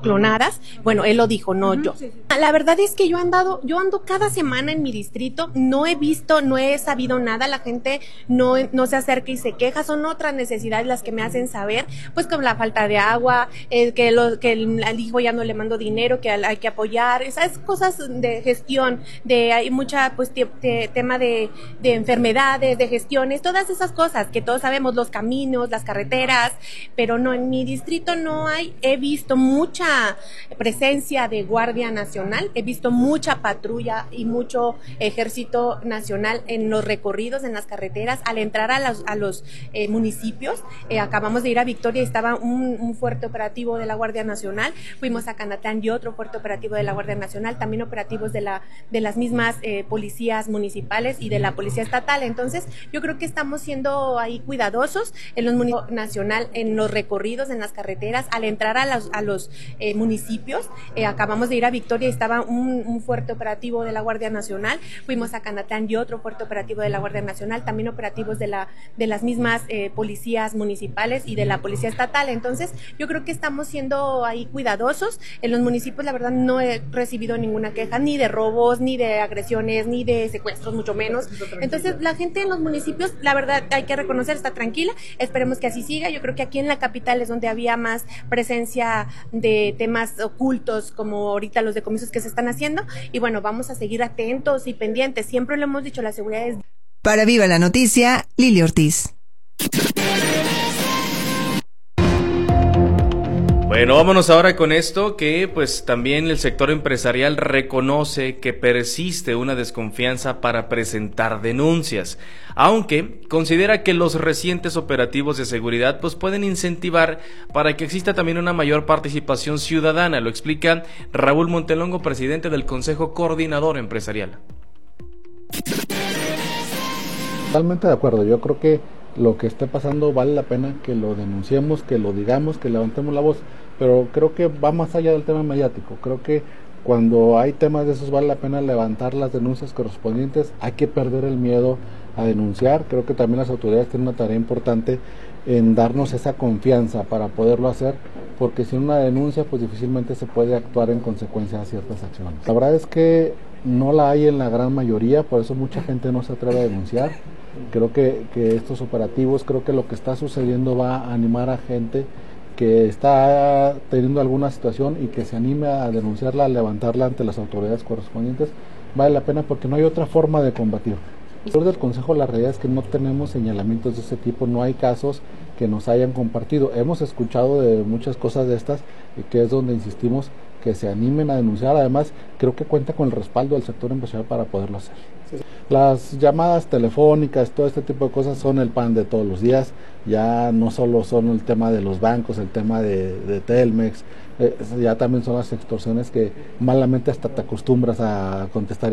clonadas. Bueno, él lo dijo, no yo. La verdad es que yo ando cada semana en mi distrito, no he sabido nada, la gente no se acerca y se queja, son otras necesidades las que me hacen saber, pues con la falta de agua, que al hijo ya no le mando dinero, que hay que apoyar, esas cosas de gestión, hay mucha pues tema de enfermedades, de gestiones, todas esas cosas que todos sabemos, los caminos, las carreteras, pero no, en mi distrito no he visto mucha presencia de Guardia Nacional, he visto mucha patrulla y mucho ejército nacional en los recorridos, en las carreteras, al entrar a los municipios. Acabamos de ir a Victoria y estaba un fuerte operativo de la Guardia Nacional, fuimos a Canatán y otro fuerte operativo de la Guardia Nacional, también operativos de las mismas policías municipales y de la policía estatal. Entonces yo creo que estamos siendo ahí cuidadosos en los municipios nacional, en los recorridos, en las carreteras, al entrar a los municipios. Acabamos de ir a Victoria y estaba un fuerte operativo de la Guardia Nacional, fuimos a Canatán y otro fuerte operativo de la Guardia Nacional, también operativos de las mismas policías municipales y de la policía estatal. Entonces yo creo que estamos siendo ahí cuidadosos en los municipios. La verdad no he recibido ninguna queja, ni de robos, ni de agresiones, ni de secuestros, mucho menos. Entonces la gente en los municipios, la verdad hay que reconocer, está tranquila, esperemos que así siga. Yo creo que aquí en la capital es donde había más presencia de temas ocultos, como ahorita los decomisos que se están haciendo, y bueno, vamos a seguir atentos y pendientes, siempre lo hemos dicho, la seguridad es... Para Viva la Noticia, Lili Ortiz. Bueno, vámonos ahora con esto, que pues también el sector empresarial reconoce que persiste una desconfianza para presentar denuncias, aunque considera que los recientes operativos de seguridad pues pueden incentivar para que exista también una mayor participación ciudadana. Lo explica Raúl Montelongo, presidente del Consejo Coordinador Empresarial. Totalmente de acuerdo, yo creo que lo que esté pasando vale la pena que lo denunciemos, que lo digamos, que levantemos la voz, pero creo que va más allá del tema mediático. Creo que cuando hay temas de esos vale la pena levantar las denuncias correspondientes, hay que perder el miedo a denunciar. Creo que también las autoridades tienen una tarea importante en darnos esa confianza para poderlo hacer, porque sin una denuncia pues difícilmente se puede actuar en consecuencia de ciertas acciones. La verdad es que no la hay en la gran mayoría, por eso mucha gente no se atreve a denunciar. Creo que estos operativos, creo que lo que está sucediendo va a animar a gente que está teniendo alguna situación y que se anime a denunciarla, a levantarla ante las autoridades correspondientes. Vale la pena porque no hay otra forma de combatir. Dentro del Consejo la realidad es que no tenemos señalamientos de ese tipo, no hay casos que nos hayan compartido. Hemos escuchado de muchas cosas de estas, que es donde insistimos que se animen a denunciar. Además, creo que cuenta con el respaldo del sector empresarial para poderlo hacer. Las llamadas telefónicas, todo este tipo de cosas son el pan de todos los días. Ya no solo son el tema de los bancos, el tema de Telmex, ya también son las extorsiones que malamente hasta te acostumbras a contestar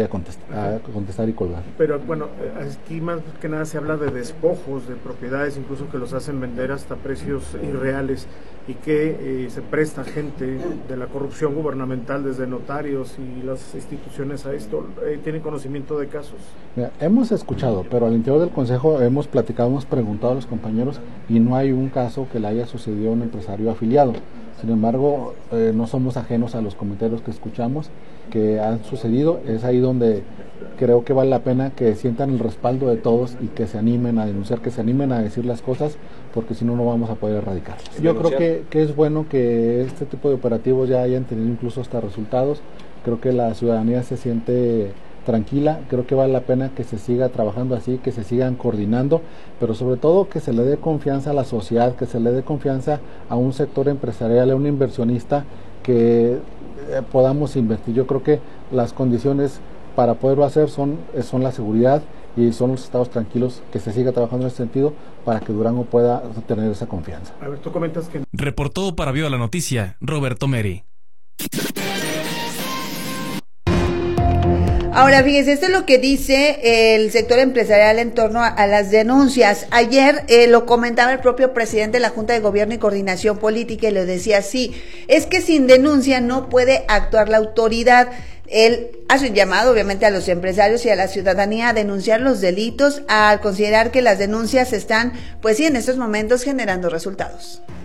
y colgar. Pero bueno, aquí más que nada se habla de despojos de propiedades, incluso que los hacen vender hasta precios irreales, y que se presta gente de la corrupción gubernamental, desde notarios y las instituciones a esto. ¿Tienen conocimiento de casos? Mira, hemos escuchado, pero al interior del Consejo hemos platicado, hemos preguntado a los compañeros y no hay un caso que le haya sucedido a un empresario afiliado. Sin embargo, no somos ajenos a los comentarios que escuchamos que han sucedido. Es ahí donde creo que vale la pena que sientan el respaldo de todos y que se animen a denunciar, que se animen a decir las cosas, porque si no, no vamos a poder erradicarlas. Yo creo que es bueno que este tipo de operativos ya hayan tenido incluso hasta resultados. Creo que la ciudadanía se siente tranquila, creo que vale la pena que se siga trabajando así, que se sigan coordinando, pero sobre todo que se le dé confianza a la sociedad, que se le dé confianza a un sector empresarial, a un inversionista, que podamos invertir. Yo creo que las condiciones para poderlo hacer son la seguridad y son los estados tranquilos, que se siga trabajando en ese sentido para que Durango pueda tener esa confianza. A ver, tú comentas que... Reportó para Viva la Noticia, Roberto Meri. Ahora, fíjese, esto es lo que dice el sector empresarial en torno a las denuncias. Ayer lo comentaba el propio presidente de la Junta de Gobierno y Coordinación Política y lo decía así: es que sin denuncia no puede actuar la autoridad. Él hace un llamado, obviamente, a los empresarios y a la ciudadanía a denunciar los delitos, al considerar que las denuncias están, pues sí, en estos momentos generando resultados.